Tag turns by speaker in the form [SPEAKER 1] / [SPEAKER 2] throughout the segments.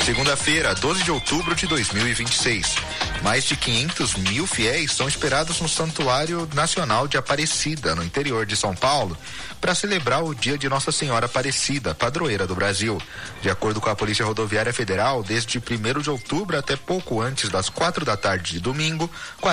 [SPEAKER 1] Segunda-feira, 12 de outubro de 2026. Mais de 500 mil fiéis são esperados no Santuário Nacional de Aparecida, no interior de São Paulo, para celebrar o dia de Nossa Senhora Aparecida, padroeira do Brasil. De acordo com a Polícia Rodoviária Federal, desde 1º de outubro até pouco antes das 4 da tarde de domingo,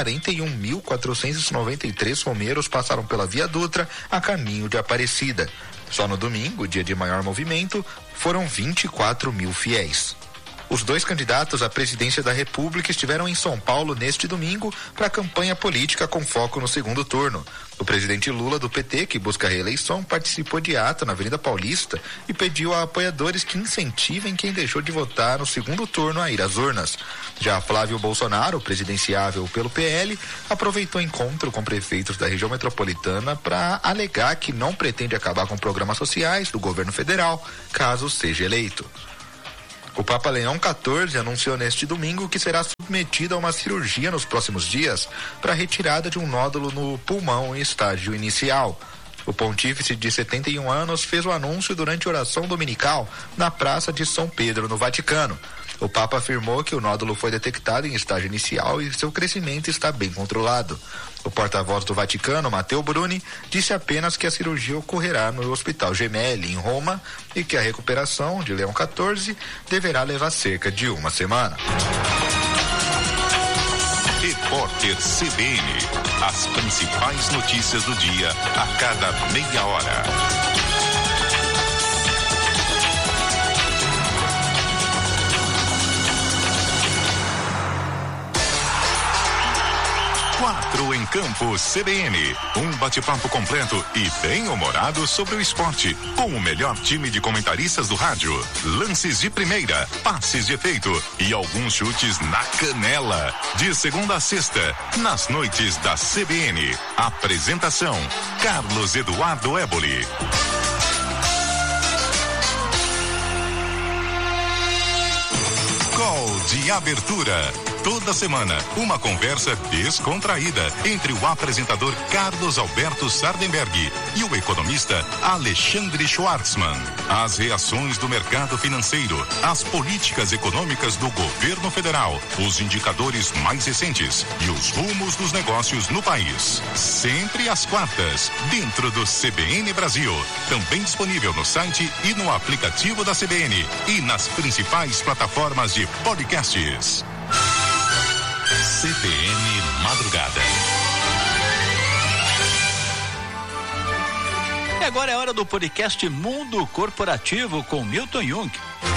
[SPEAKER 1] 41.493 romeiros passaram pela Via Dutra a caminho de Aparecida. Só no domingo, dia de maior movimento, foram 24 mil fiéis. Os dois candidatos à presidência da República estiveram em São Paulo neste domingo para a campanha política com foco no segundo turno. O presidente Lula, do PT, que busca a reeleição, participou de ato na Avenida Paulista e pediu a apoiadores que incentivem quem deixou de votar no segundo turno a ir às urnas. Já Flávio Bolsonaro, presidenciável pelo PL, aproveitou o encontro com prefeitos da região metropolitana para alegar que não pretende acabar com programas sociais do governo federal, caso seja eleito. O Papa Leão XIV anunciou neste domingo que será submetido a uma cirurgia nos próximos dias para a retirada de um nódulo no pulmão em estágio inicial. O pontífice de 71 anos fez o anúncio durante oração dominical na Praça de São Pedro, no Vaticano. O Papa afirmou que o nódulo foi detectado em estágio inicial e seu crescimento está bem controlado. O porta-voz do Vaticano, Matteo Bruni, disse apenas que a cirurgia ocorrerá no Hospital Gemelli, em Roma, e que a recuperação de Leão XIV deverá levar cerca de uma semana.
[SPEAKER 2] Repórter CBN. As principais notícias do dia a cada meia hora. 4 em Campo CBN. Um bate-papo completo e bem-humorado sobre o esporte, com o melhor time de comentaristas do rádio. Lances de primeira, passes de efeito e alguns chutes na canela. De segunda a sexta, nas noites da CBN. Apresentação: Carlos Eduardo Éboli. Call de abertura. Toda semana, uma conversa descontraída entre o apresentador Carlos Alberto Sardenberg e o economista Alexandre Schwartzman. As reações do mercado financeiro, as políticas econômicas do governo federal, os indicadores mais recentes e os rumos dos negócios no país. Sempre às quartas, dentro do CBN Brasil. Também disponível no site e no aplicativo da CBN e nas principais plataformas de podcasts. CBN Madrugada.
[SPEAKER 3] E agora é hora do podcast Mundo Corporativo com Milton Jung.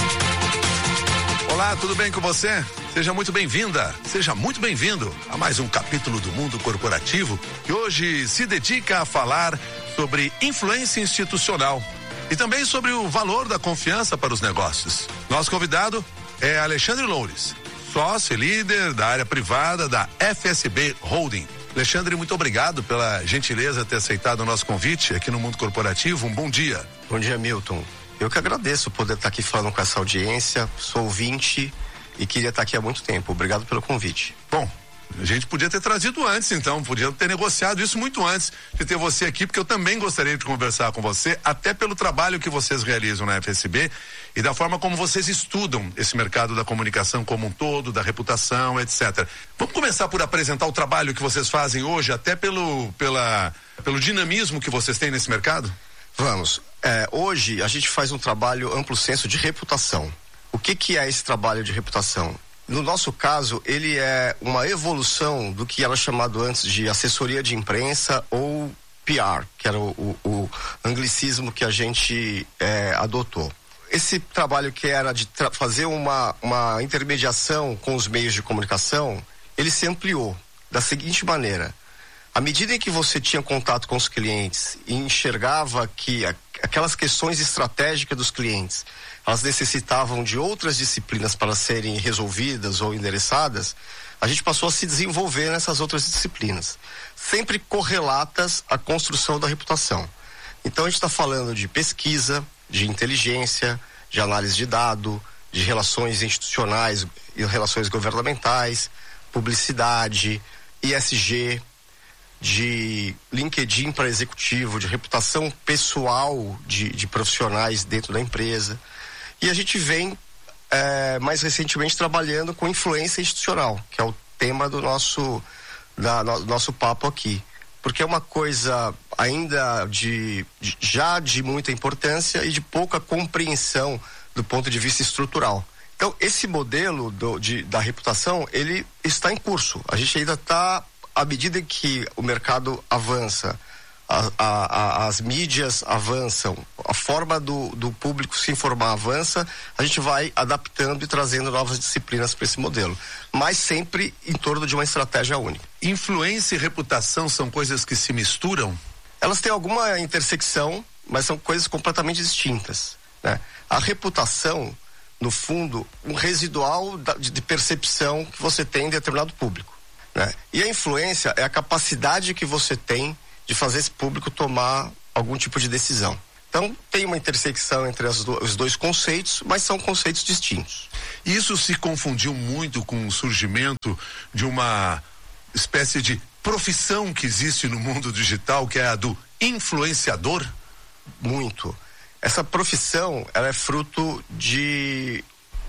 [SPEAKER 4] Olá, tudo bem com você? Seja muito bem-vinda, seja muito bem-vindo a mais um capítulo do Mundo Corporativo, que hoje se dedica a falar sobre influência institucional e também sobre o valor da confiança para os negócios. Nosso convidado é Alexandre Loures, sócio e líder da área privada da FSB Holding. Alexandre, muito obrigado pela gentileza de ter aceitado o nosso convite aqui no Mundo Corporativo. Um bom dia.
[SPEAKER 5] Bom dia, Milton. Eu que agradeço poder estar aqui falando com essa audiência. Sou ouvinte e queria estar aqui há muito tempo. Obrigado pelo convite.
[SPEAKER 4] Bom, a gente podia ter trazido antes, então, podia ter negociado isso muito antes de ter você aqui, porque eu também gostaria de conversar com você, até pelo trabalho que vocês realizam na FSB e da forma como vocês estudam esse mercado da comunicação como um todo, da reputação, etc. Vamos começar por apresentar o trabalho que vocês fazem hoje, até pelo dinamismo que vocês têm nesse mercado?
[SPEAKER 5] Vamos. Hoje a gente faz um trabalho amplo senso de reputação. O que é esse trabalho de reputação? No nosso caso, ele é uma evolução do que era chamado antes de assessoria de imprensa ou PR, que era o anglicismo que a gente adotou. Esse trabalho que era de fazer uma intermediação com os meios de comunicação, ele se ampliou da seguinte maneira: à medida em que você tinha contato com os clientes e enxergava que aquelas questões estratégicas dos clientes, elas necessitavam de outras disciplinas para serem resolvidas ou endereçadas, a gente passou a se desenvolver nessas outras disciplinas, sempre correlatas à construção da reputação. Então a gente está falando de pesquisa, de inteligência, de análise de dado, de relações institucionais e relações governamentais, publicidade, ESG, de LinkedIn para executivo, de reputação pessoal de profissionais dentro da empresa. E a gente vem mais recentemente trabalhando com influência institucional, que é o tema do nosso papo aqui. Porque é uma coisa ainda já de muita importância e de pouca compreensão do ponto de vista estrutural. Então, esse modelo da reputação, ele está em curso. A gente ainda está, à medida que o mercado avança, as mídias avançam, a forma do público se informar avança, a gente vai adaptando e trazendo novas disciplinas para esse modelo, mas sempre em torno de uma estratégia única.
[SPEAKER 4] Influência e reputação são coisas que se misturam?
[SPEAKER 5] Elas têm alguma intersecção, mas são coisas completamente distintas, né? A reputação, no fundo, um residual de percepção que você tem em determinado público, né? E a influência é a capacidade que você tem de fazer esse público tomar algum tipo de decisão. Então, tem uma intersecção entre os dois conceitos, mas são conceitos distintos.
[SPEAKER 4] Isso se confundiu muito com o surgimento de uma espécie de profissão que existe no mundo digital, que é a do influenciador?
[SPEAKER 5] Muito. Essa profissão, ela é fruto de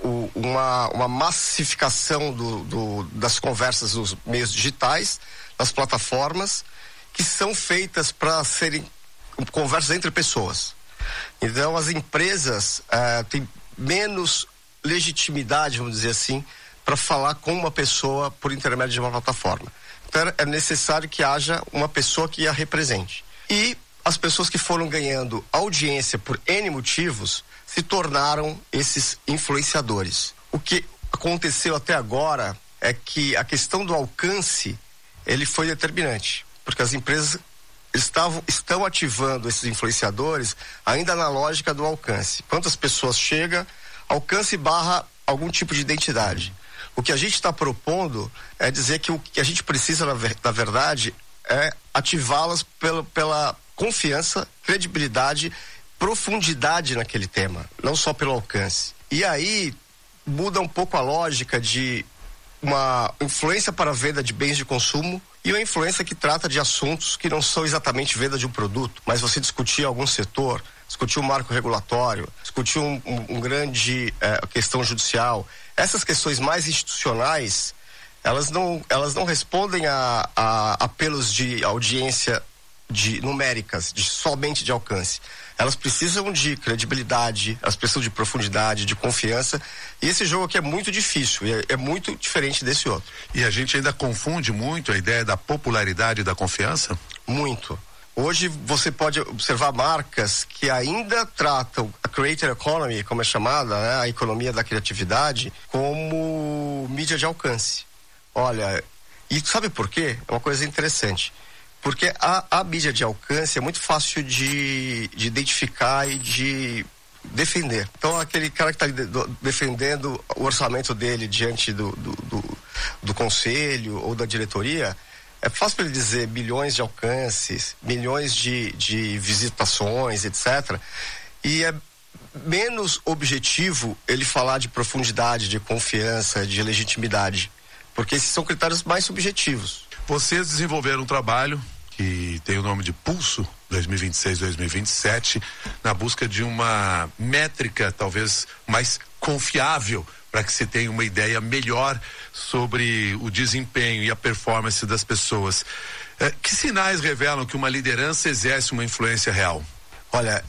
[SPEAKER 5] uma massificação das conversas nos meios digitais, das plataformas, que são feitas para serem conversas entre pessoas. Então, as empresas têm menos legitimidade, vamos dizer assim, para falar com uma pessoa por intermédio de uma plataforma. Então, é necessário que haja uma pessoa que a represente. E as pessoas que foram ganhando audiência por N motivos se tornaram esses influenciadores. O que aconteceu até agora é que a questão do alcance, ele foi determinante, porque as empresas estão ativando esses influenciadores ainda na lógica do alcance. Quantas pessoas chega, alcance barra algum tipo de identidade. O que a gente está propondo é dizer que o que a gente precisa, na verdade, é ativá-las pela confiança, credibilidade, profundidade naquele tema, não só pelo alcance. E aí muda um pouco a lógica de uma influência para a venda de bens de consumo e uma influência que trata de assuntos que não são exatamente venda de um produto, mas você discutir algum setor, discutir um marco regulatório, discutir um grande questão judicial. Essas questões mais institucionais, elas não respondem a apelos de audiência numéricas, somente de alcance. Elas precisam de credibilidade, elas precisam de profundidade, de confiança, e esse jogo aqui é muito difícil, é muito diferente desse outro.
[SPEAKER 4] E a gente ainda confunde muito a ideia da popularidade e da confiança?
[SPEAKER 5] Muito. Hoje você pode observar marcas que ainda tratam a creator economy, como é chamada, né, a economia da criatividade, como mídia de alcance. Olha, e sabe por quê? É uma coisa interessante. Porque a mídia de alcance é muito fácil de identificar e de defender. Então, aquele cara que está defendendo o orçamento dele diante do conselho ou da diretoria, é fácil para ele dizer milhões de alcances, milhões de visitações, etc. E é menos objetivo ele falar de profundidade, de confiança, de legitimidade. Porque esses são critérios mais subjetivos.
[SPEAKER 4] Vocês desenvolveram um trabalho que tem o nome de Pulso 2026-2027, na busca de uma métrica talvez mais confiável para que se tenha uma ideia melhor sobre o desempenho e a performance das pessoas. Que sinais revelam que uma liderança exerce uma influência real?
[SPEAKER 5] Olha,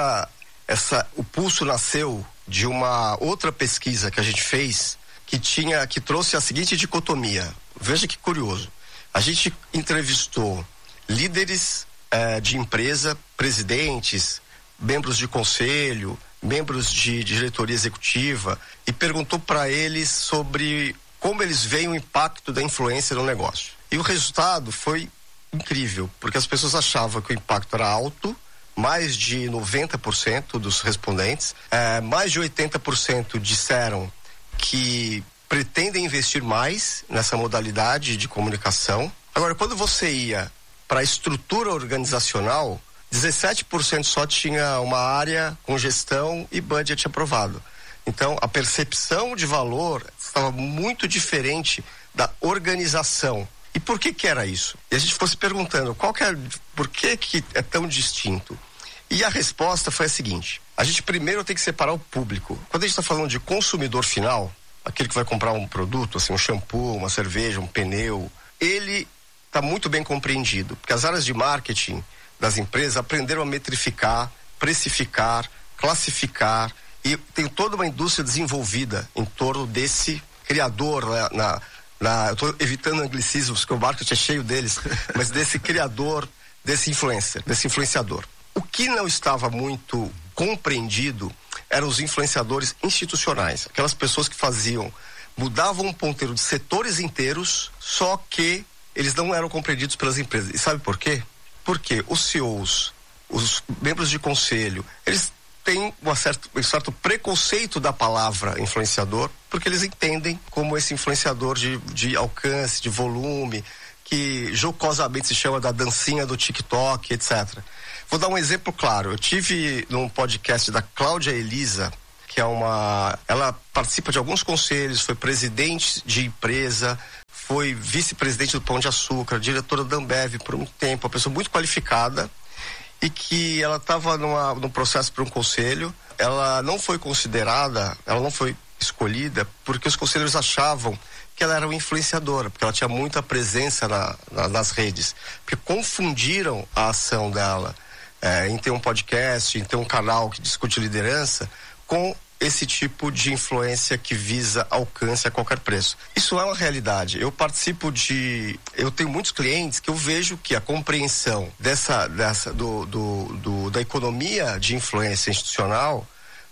[SPEAKER 5] o Pulso nasceu de uma outra pesquisa que a gente fez que trouxe a seguinte dicotomia. Veja que curioso. A gente entrevistou líderes de empresa, presidentes, membros de conselho, membros de diretoria executiva e perguntou para eles sobre como eles veem o impacto da influência no negócio. E o resultado foi incrível, porque as pessoas achavam que o impacto era alto, mais de 90% dos respondentes, mais de 80% disseram que pretendem investir mais nessa modalidade de comunicação. Agora, quando você ia para a estrutura organizacional, 17% só tinha uma área com gestão e budget aprovado. Então, a percepção de valor estava muito diferente da organização. E por que era isso? E a gente ficou se perguntando, por que é tão distinto? E a resposta foi a seguinte: A gente primeiro tem que separar o público. Quando a gente está falando de consumidor final, aquele que vai comprar um produto, assim, um shampoo, uma cerveja, um pneu, ele está muito bem compreendido, porque as áreas de marketing das empresas aprenderam a metrificar, precificar, classificar, e tem toda uma indústria desenvolvida em torno desse criador, eu estou evitando anglicismos, porque o marketing é cheio deles, mas desse criador, desse influencer, desse influenciador. O que não estava muito compreendido eram os influenciadores institucionais, aquelas pessoas que mudavam um ponteiro de setores inteiros, só que eles não eram compreendidos pelas empresas. E sabe por quê? Porque os CEOs, os membros de conselho, eles têm um certo preconceito da palavra influenciador, porque eles entendem como esse influenciador de alcance, de volume, que jocosamente se chama da dancinha do TikTok, etc. Vou dar um exemplo claro. Eu tive num podcast da Cláudia Elisa, que ela participa de alguns conselhos, foi presidente de empresa, foi vice-presidente do Pão de Açúcar, diretora da Ambev por um tempo, uma pessoa muito qualificada, e que ela estava num processo para um conselho. Ela não foi considerada, ela não foi escolhida porque os conselheiros achavam que ela era uma influenciadora, porque ela tinha muita presença nas redes, porque confundiram a ação dela em ter um podcast, em ter um canal que discute liderança, com esse tipo de influência que visa alcance a qualquer preço. Isso é uma realidade. Eu tenho muitos clientes que eu vejo que a compreensão da economia de influência institucional,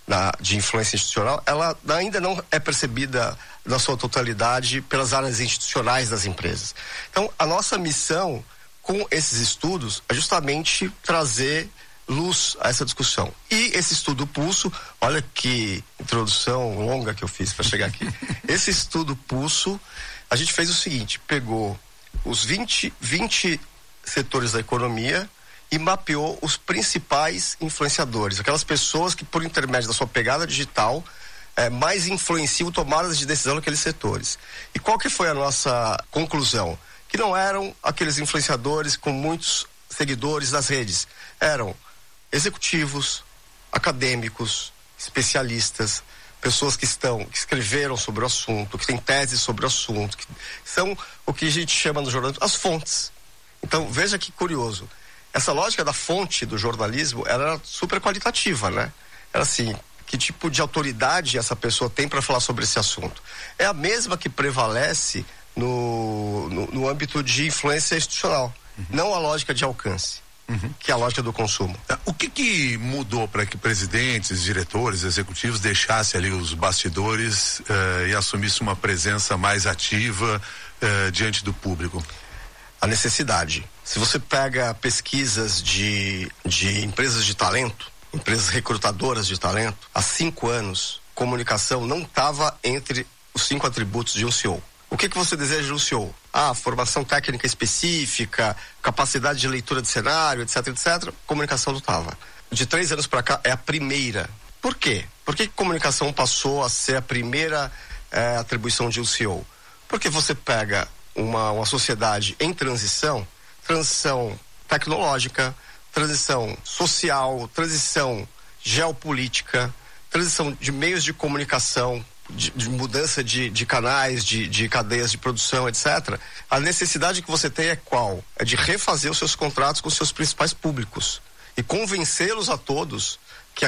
[SPEAKER 5] ela ainda não é percebida na sua totalidade pelas áreas institucionais das empresas. Então, a nossa missão com esses estudos é justamente trazer luz a essa discussão. E esse estudo Pulso, olha que introdução longa que eu fiz para chegar aqui. Esse estudo Pulso, a gente fez o seguinte: pegou os 20 setores da economia e mapeou os principais influenciadores, aquelas pessoas que, por intermédio da sua pegada digital, mais influenciam tomadas de decisão naqueles setores. E qual que foi a nossa conclusão? Que não eram aqueles influenciadores com muitos seguidores nas redes, eram executivos, acadêmicos, especialistas, pessoas que escreveram sobre o assunto, que têm teses sobre o assunto, que são o que a gente chama no jornalismo as fontes. Então, veja que curioso. Essa lógica da fonte do jornalismo era super qualitativa, né? Era assim, que tipo de autoridade essa pessoa tem para falar sobre esse assunto? É a mesma que prevalece no âmbito de influência institucional, não a lógica de alcance. Que é a lógica do consumo.
[SPEAKER 4] O que mudou para que presidentes, diretores, executivos deixassem ali os bastidores e assumissem uma presença mais ativa diante do público?
[SPEAKER 5] A necessidade. Se você pega pesquisas de empresas de talento, empresas recrutadoras de talento, há 5 anos, comunicação não estava entre os 5 atributos de um CEO. O que você deseja de um CEO? Formação técnica específica, capacidade de leitura de cenário, etc, etc. Comunicação não estava. De 3 anos para cá é a primeira. Por quê? Por que comunicação passou a ser a primeira atribuição de um CEO? Porque você pega uma sociedade em transição tecnológica, transição social, transição geopolítica, transição de meios de comunicação, de mudança de canais, de cadeias de produção, etc. A necessidade que você tem é qual? É de refazer os seus contratos com os seus principais públicos e convencê-los a todos que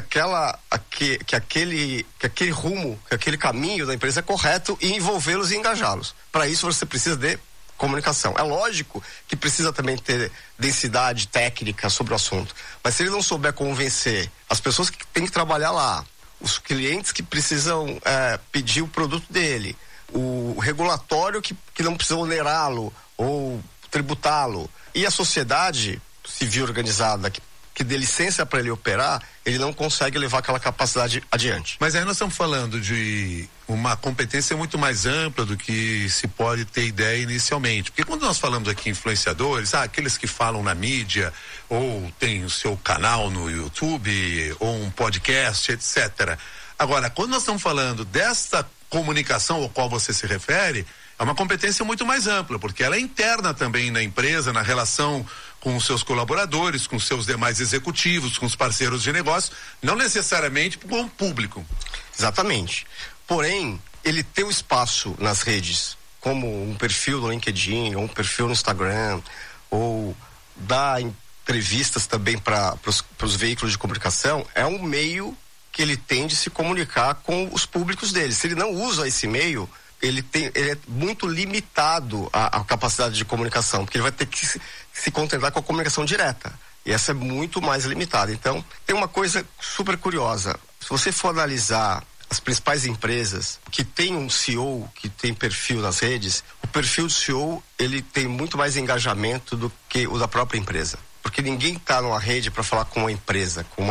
[SPEAKER 5] aquele rumo, que aquele caminho da empresa é correto e envolvê-los e engajá-los. Para isso você precisa de comunicação. É lógico que precisa também ter densidade técnica sobre o assunto, mas se ele não souber convencer as pessoas que têm que trabalhar lá, os clientes que precisam pedir o produto dele, o regulatório que não precisa onerá-lo ou tributá-lo, e a sociedade civil organizada que dê licença para ele operar, ele não consegue levar aquela capacidade adiante.
[SPEAKER 4] Mas aí nós estamos falando de uma competência muito mais ampla do que se pode ter ideia inicialmente. Porque quando nós falamos aqui influenciadores, aqueles que falam na mídia, ou tem o seu canal no YouTube, ou um podcast, etc. Agora, quando nós estamos falando dessa comunicação ao qual você se refere, é uma competência muito mais ampla, porque ela é interna também na empresa, na relação com os seus colaboradores, com seus demais executivos, com os parceiros de negócio, não necessariamente com o público.
[SPEAKER 5] Exatamente. Porém, ele tem um espaço nas redes, como um perfil no LinkedIn, ou um perfil no Instagram, ou dar entrevistas também para os veículos de comunicação, é um meio que ele tem de se comunicar com os públicos dele. Se ele não usa esse meio, ele é muito limitado à capacidade de comunicação, porque ele vai ter que se contentar com a comunicação direta. E essa é muito mais limitada. Então, tem uma coisa super curiosa. Se você for analisar as principais empresas que tem um CEO, que tem perfil nas redes, o perfil do CEO, ele tem muito mais engajamento do que o da própria empresa. Porque ninguém está numa rede para falar com uma empresa, com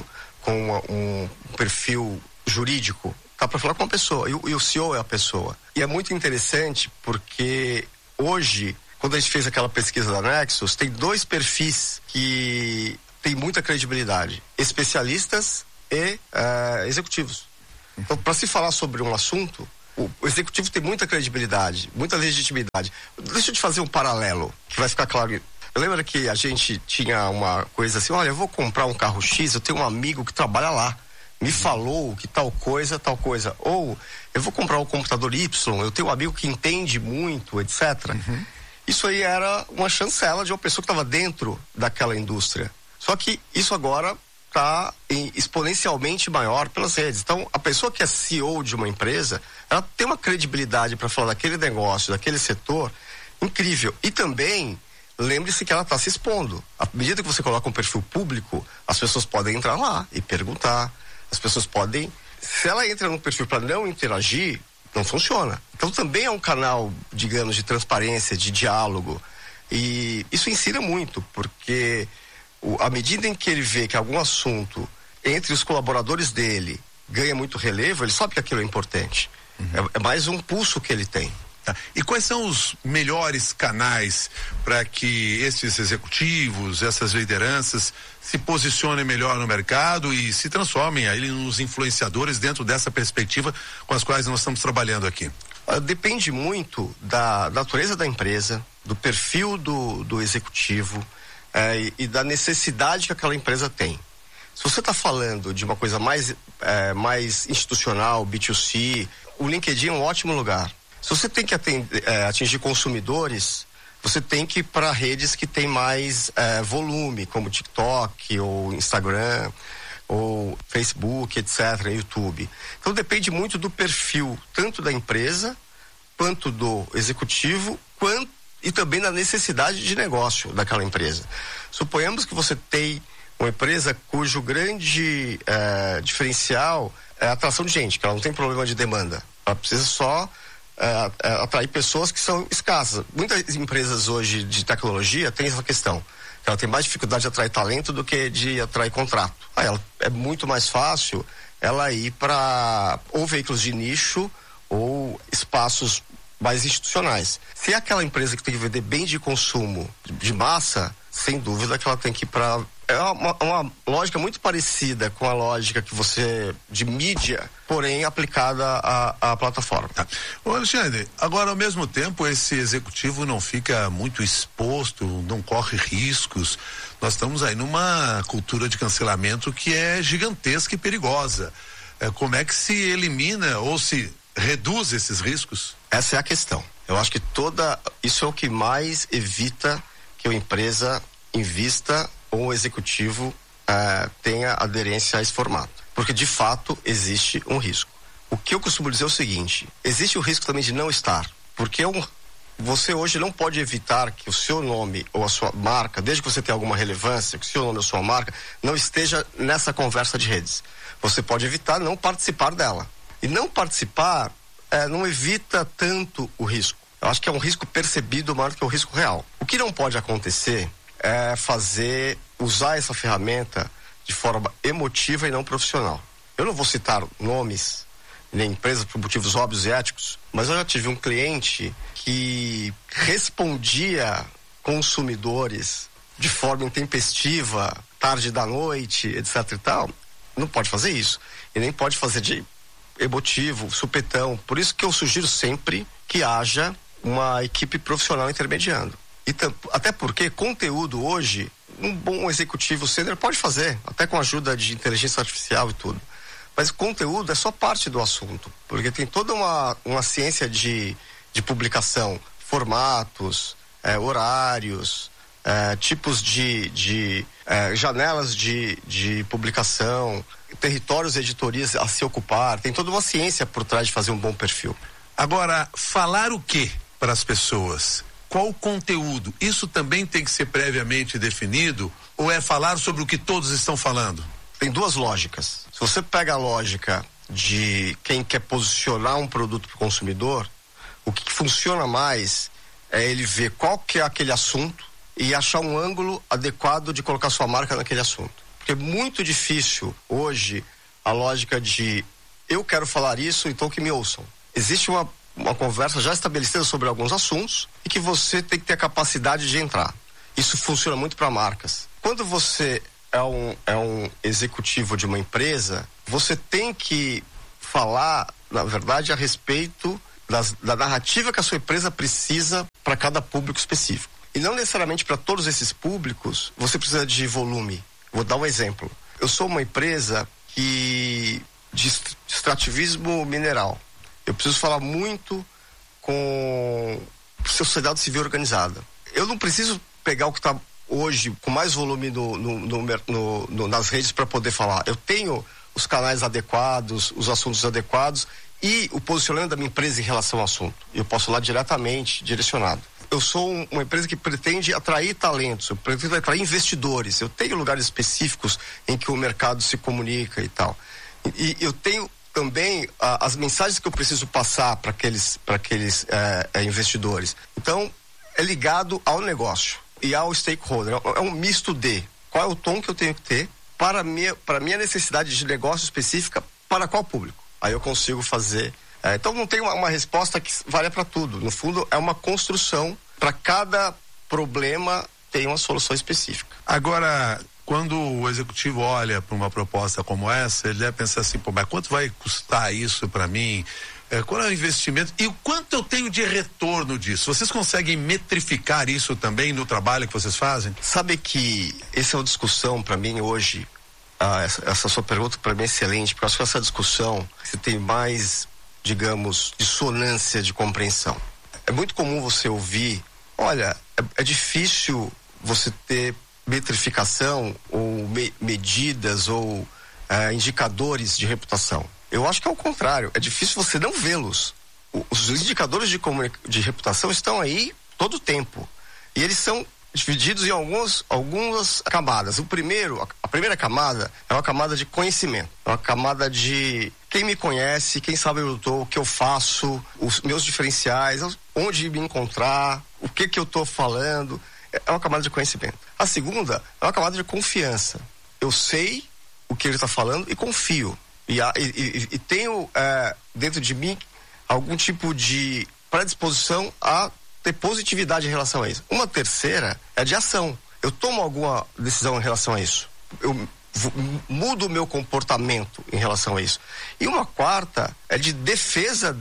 [SPEAKER 5] um perfil jurídico. Tá para falar com uma pessoa, e o CEO é a pessoa. E é muito interessante porque hoje, quando a gente fez aquela pesquisa da Nexus, tem 2 perfis que tem muita credibilidade: especialistas e executivos. Então, para se falar sobre um assunto, o executivo tem muita credibilidade, muita legitimidade. Deixa eu te fazer um paralelo, que vai ficar claro. Eu lembro que a gente tinha uma coisa assim: olha, eu vou comprar um carro X, eu tenho um amigo que trabalha lá, me falou que tal coisa. Ou eu vou comprar um computador Y, eu tenho um amigo que entende muito, etc. Uhum. Isso aí era uma chancela de uma pessoa que estava dentro daquela indústria. Só que isso agora está exponencialmente maior pelas redes. Então, a pessoa que é CEO de uma empresa, ela tem uma credibilidade para falar daquele negócio, daquele setor, incrível. E também, lembre-se que ela está se expondo. À medida que você coloca um perfil público, as pessoas podem entrar lá e perguntar. As pessoas podem... Se ela entra num perfil para não interagir, não funciona. Então também é um canal, digamos, de transparência, de diálogo. E isso ensina muito, porque à medida em que ele vê que algum assunto entre os colaboradores dele ganha muito relevo, ele sabe que aquilo é importante. Uhum. É mais um pulso que ele tem.
[SPEAKER 4] E quais são os melhores canais para que esses executivos, essas lideranças se posicionem melhor no mercado e se transformem aí nos influenciadores dentro dessa perspectiva com as quais nós estamos trabalhando aqui?
[SPEAKER 5] Depende muito da natureza da empresa, do perfil do executivo e da necessidade que aquela empresa tem. Se você está falando de uma coisa mais institucional, B2C, o LinkedIn é um ótimo lugar. Se você tem que atingir consumidores, você tem que ir para redes que tem mais volume, como TikTok ou Instagram ou Facebook, etc., YouTube. Então depende muito do perfil, tanto da empresa quanto do executivo, e também da necessidade de negócio daquela empresa. Suponhamos que você tem uma empresa cujo grande diferencial é a atração de gente, que ela não tem problema de demanda. Ela precisa só atrair pessoas que são escassas. Muitas empresas hoje de tecnologia têm essa questão. Ela tem mais dificuldade de atrair talento do que de atrair contrato. É muito mais fácil ela ir para ou veículos de nicho ou espaços mais institucionais. Se é aquela empresa que tem que vender bem de consumo de massa, sem dúvida que ela tem que ir para... É uma lógica muito parecida com a lógica que você de mídia, porém aplicada à plataforma.
[SPEAKER 4] Ô Alexandre, agora ao mesmo tempo esse executivo não fica muito exposto, não corre riscos. Nós estamos aí numa cultura de cancelamento que é gigantesca e perigosa. Como é que se elimina ou se reduz esses riscos?
[SPEAKER 5] Essa é a questão. Eu acho que isso é o que mais evita que a empresa invista ou o executivo tenha aderência a esse formato. Porque, de fato, existe um risco. O que eu costumo dizer é o seguinte: existe o risco também de não estar. Porque você hoje não pode evitar que o seu nome ou a sua marca, desde que você tenha alguma relevância, que o seu nome ou a sua marca não esteja nessa conversa de redes. Você pode evitar não participar dela. E não participar não evita tanto o risco. Eu acho que é um risco percebido maior do que o risco real. O que não pode acontecer é usar essa ferramenta de forma emotiva e não profissional. Eu não vou citar nomes, nem empresas por motivos óbvios e éticos, mas eu já tive um cliente que respondia consumidores de forma intempestiva, tarde da noite, etc e tal. Não pode fazer isso. E nem pode fazer de emotivo, supetão. Por isso que eu sugiro sempre que haja uma equipe profissional intermediando. Até porque conteúdo hoje, um bom executivo sênior pode fazer, até com a ajuda de inteligência artificial e tudo. Mas conteúdo é só parte do assunto, porque tem toda uma ciência de publicação, formatos, horários, tipos de janelas de publicação, territórios e editorias a se ocupar. Tem toda uma ciência por trás de fazer um bom perfil.
[SPEAKER 4] Agora, falar o quê para as pessoas? Qual o conteúdo? Isso também tem que ser previamente definido ou é falar sobre o que todos estão falando?
[SPEAKER 5] Tem duas lógicas. Se você pega a lógica de quem quer posicionar um produto para o consumidor, o que funciona mais é ele ver qual que é aquele assunto e achar um ângulo adequado de colocar sua marca naquele assunto. Porque é muito difícil hoje a lógica de eu quero falar isso, então que me ouçam. Existe uma conversa já estabelecida sobre alguns assuntos e que você tem que ter a capacidade de entrar. Isso funciona muito para marcas. Quando você é um executivo de uma empresa, você tem que falar, na verdade, a respeito da narrativa que a sua empresa precisa para cada público específico. E não necessariamente para todos esses públicos você precisa de volume. Vou dar um exemplo. Eu sou uma empresa de extrativismo mineral. Eu preciso falar muito com a sociedade civil organizada. Eu não preciso pegar o que está hoje com mais volume nas redes para poder falar. Eu tenho os canais adequados, os assuntos adequados e o posicionamento da minha empresa em relação ao assunto. Eu posso falar diretamente, direcionado. Eu sou uma empresa que pretende atrair talentos, eu pretendo atrair investidores. Eu tenho lugares específicos em que o mercado se comunica e tal. E eu tenho também as mensagens que eu preciso passar para aqueles investidores. Então, é ligado ao negócio e ao stakeholder. É um misto de qual é o tom que eu tenho que ter para minha necessidade de negócio específica, para qual público. Aí eu consigo fazer. Então não tem uma resposta que valha para tudo. No fundo, é uma construção. Para cada problema tem uma solução específica.
[SPEAKER 4] Agora, quando o executivo olha para uma proposta como essa, ele deve pensar assim, mas quanto vai custar isso para mim? Qual é o investimento? E o quanto eu tenho de retorno disso? Vocês conseguem metrificar isso também no trabalho que vocês fazem?
[SPEAKER 5] Sabe que essa é uma discussão para mim hoje, essa sua pergunta para mim é excelente, porque eu acho que essa discussão você tem mais, digamos, dissonância de compreensão. É muito comum você ouvir, olha, é difícil você ter metrificação ou medidas ou indicadores de reputação. Eu acho que é o contrário, é difícil você não vê-los. Os indicadores de reputação estão aí todo o tempo. E eles são divididos em algumas camadas. A primeira camada é uma camada de conhecimento. É uma camada de quem me conhece, quem sabe eu tô, o que eu faço, os meus diferenciais, onde me encontrar, o que eu tô falando. É uma camada de conhecimento. A segunda é uma camada de confiança. Eu sei o que ele está falando e confio. E tenho dentro de mim algum tipo de predisposição a ter positividade em relação a isso. Uma terceira é de ação. Eu tomo alguma decisão em relação a isso. Eu mudo o meu comportamento em relação a isso. E uma quarta é de defesa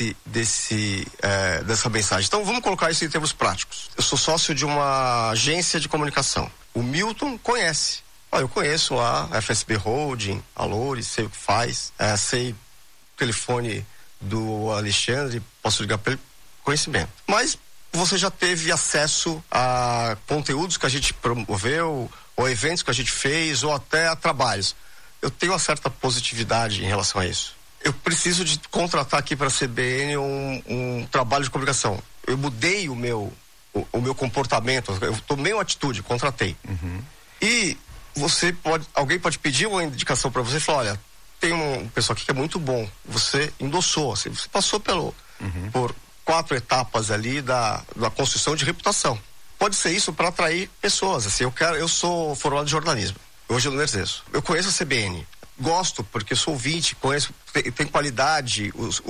[SPEAKER 5] dessa mensagem. Então vamos colocar isso em termos práticos. Eu sou sócio de uma agência de comunicação. O Milton conhece. Eu conheço a FSB Holding, a Loures, sei o que faz, sei o telefone do Alexandre, posso ligar para ele, conhecimento. Mas você já teve acesso a conteúdos que a gente promoveu, ou eventos que a gente fez, ou até a trabalhos. Eu tenho uma certa positividade em relação a isso. Eu preciso de contratar aqui para a CBN um trabalho de comunicação. Eu mudei o meu comportamento, eu tomei uma atitude, contratei. Uhum. E alguém pode pedir uma indicação para você e falar, olha, tem um pessoal aqui que é muito bom, você endossou, você passou por 4 etapas ali da construção de reputação. Pode ser isso para atrair pessoas, assim, eu sou formado em jornalismo, hoje eu não exerço. Eu conheço a CBN, gosto porque eu sou ouvinte, conheço, tem qualidade,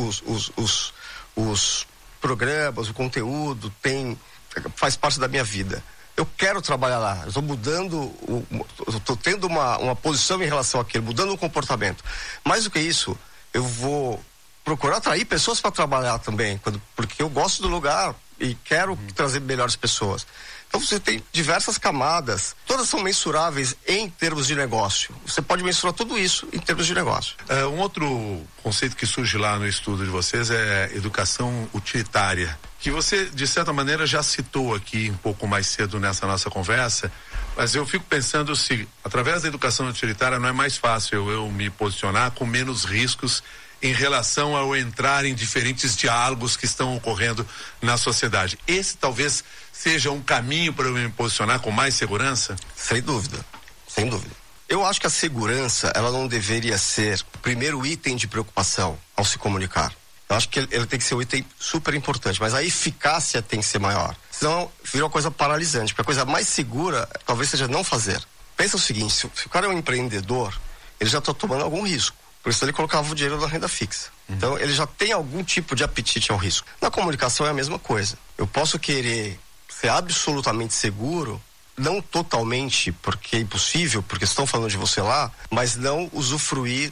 [SPEAKER 5] os programas, o conteúdo, faz parte da minha vida. Eu quero trabalhar lá, eu estou mudando, estou tendo uma posição em relação àquilo, mudando o comportamento. Mais do que isso, eu vou procurar atrair pessoas para trabalhar também, porque eu gosto do lugar, e quero trazer melhores pessoas. Então você tem diversas camadas, todas são mensuráveis em termos de negócio. Você pode mensurar tudo isso em termos de negócio.
[SPEAKER 4] Um outro conceito que surge lá no estudo de vocês é educação utilitária, que você, de certa maneira, já citou aqui um pouco mais cedo nessa nossa conversa, mas eu fico pensando se, através da educação utilitária, não é mais fácil eu me posicionar com menos riscos em relação ao entrar em diferentes diálogos que estão ocorrendo na sociedade. Esse talvez seja um caminho para eu me posicionar com mais segurança?
[SPEAKER 5] Sem dúvida, sem dúvida. Eu acho que a segurança, ela não deveria ser o primeiro item de preocupação ao se comunicar. Eu acho que ele tem que ser um item super importante, mas a eficácia tem que ser maior. Senão vira uma coisa paralisante, porque a coisa mais segura talvez seja não fazer. Pensa o seguinte, se o cara é um empreendedor, ele já está tomando algum risco. Por isso ele colocava o dinheiro na renda fixa. Então ele já tem algum tipo de apetite ao risco. Na comunicação é a mesma coisa. Eu posso querer ser absolutamente seguro, não totalmente, porque é impossível, porque estão falando de você lá, mas não usufruir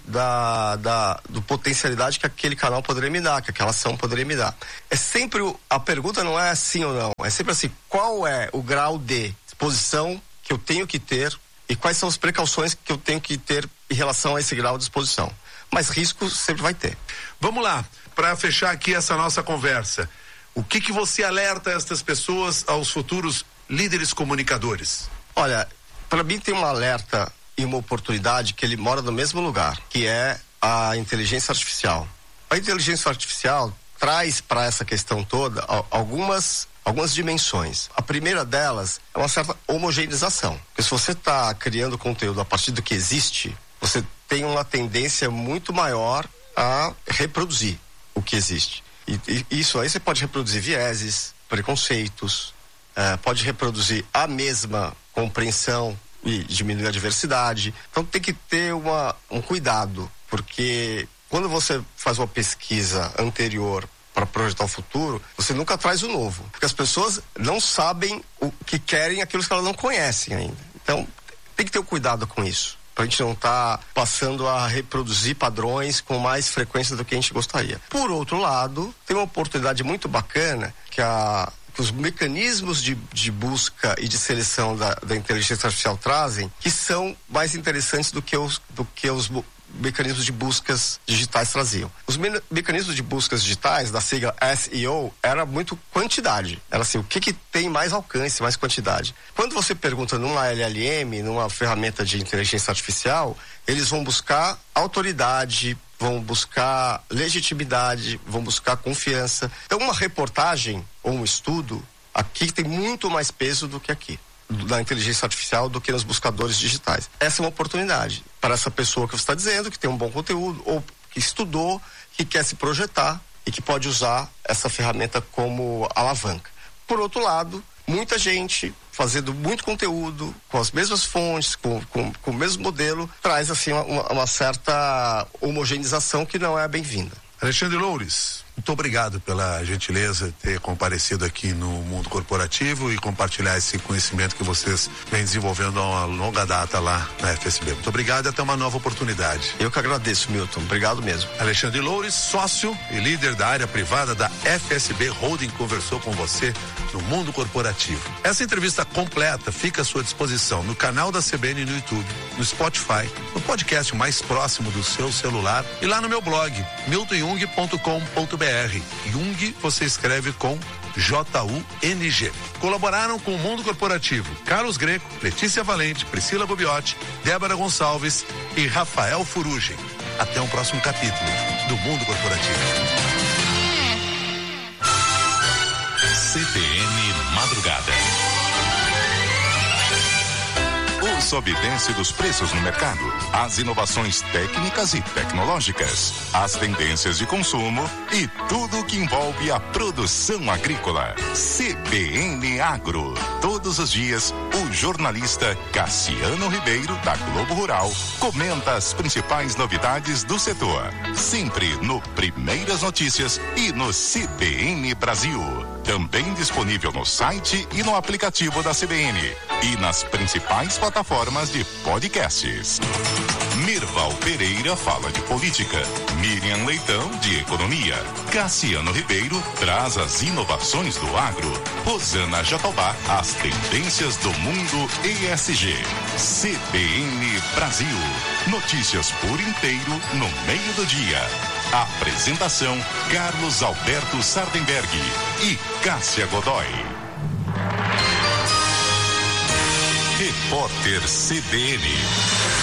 [SPEAKER 5] do potencialidade que aquele canal poderia me dar, que aquela ação poderia me dar. É sempre, a pergunta não é sim ou não, é sempre assim, qual é o grau de exposição que eu tenho que ter e quais são as precauções que eu tenho que ter em relação a esse grau de exposição. Mas risco sempre vai ter.
[SPEAKER 4] Vamos lá, para fechar aqui essa nossa conversa, o que você alerta estas pessoas aos futuros líderes comunicadores?
[SPEAKER 5] Olha, para mim tem um alerta e uma oportunidade que ele mora no mesmo lugar, que é a inteligência artificial. A inteligência artificial traz para essa questão toda algumas dimensões. A primeira delas é uma certa homogeneização. Porque se você está criando conteúdo a partir do que existe, você tem uma tendência muito maior a reproduzir o que existe. E isso aí você pode reproduzir vieses, preconceitos, pode reproduzir a mesma compreensão e diminuir a diversidade. Então tem que ter um cuidado, porque quando você faz uma pesquisa anterior para projetar o futuro, você nunca traz o novo, porque as pessoas não sabem o que querem, aquilo que elas não conhecem ainda. Então tem que ter um cuidado com isso, para a gente não estar passando a reproduzir padrões com mais frequência do que a gente gostaria. Por outro lado, tem uma oportunidade muito bacana que os mecanismos de busca e de seleção da inteligência artificial trazem, que são mais interessantes do que os mecanismos de buscas digitais traziam. Os mecanismos de buscas digitais, da sigla SEO, era muito quantidade. Era assim, o que tem mais alcance, mais quantidade. Quando você pergunta numa LLM, numa ferramenta de inteligência artificial, eles vão buscar autoridade, vão buscar legitimidade, vão buscar confiança. Então, uma reportagem ou um estudo, aqui tem muito mais peso do que aqui, da inteligência artificial, do que nos buscadores digitais. Essa é uma oportunidade para essa pessoa que você está dizendo, que tem um bom conteúdo, ou que estudou, que quer se projetar e que pode usar essa ferramenta como alavanca. Por outro lado, muita gente fazendo muito conteúdo, com as mesmas fontes, com o mesmo modelo, traz assim uma certa homogeneização que não é bem-vinda.
[SPEAKER 4] Alexandre Loures, muito obrigado pela gentileza de ter comparecido aqui no Mundo Corporativo e compartilhar esse conhecimento que vocês vêm desenvolvendo há uma longa data lá na FSB. Muito obrigado e até uma nova oportunidade.
[SPEAKER 5] Eu que agradeço, Milton. Obrigado mesmo.
[SPEAKER 4] Alexandre Loures, sócio e líder da área privada da FSB Holding, conversou com você no Mundo Corporativo. Essa entrevista completa fica à sua disposição no canal da CBN no YouTube, no Spotify, no podcast mais próximo do seu celular e lá no meu blog, miltonjung.com.br. Jung você escreve com J-U-N-G. Colaboraram com o Mundo Corporativo Carlos Greco, Letícia Valente, Priscila Bobiotti, Débora Gonçalves e Rafael Furugem. Até um próximo capítulo do Mundo Corporativo.
[SPEAKER 2] CBN Madrugada. O sobe e desce dos preços no mercado, as inovações técnicas e tecnológicas, as tendências de consumo e tudo o que envolve a produção agrícola. CBN Agro. Todos os dias, o jornalista Cassiano Ribeiro, da Globo Rural, comenta as principais novidades do setor. Sempre no Primeiras Notícias e no CBN Brasil. Também disponível no site e no aplicativo da CBN e nas principais plataformas de podcasts. Mirval Pereira fala de política, Miriam Leitão de economia, Cassiano Ribeiro traz as inovações do agro, Rosana Jatobá as tendências do mundo ESG. CBN Brasil, notícias por inteiro no meio do dia. Apresentação Carlos Alberto Sardenberg e Cássia Godoy. Repórter CBN.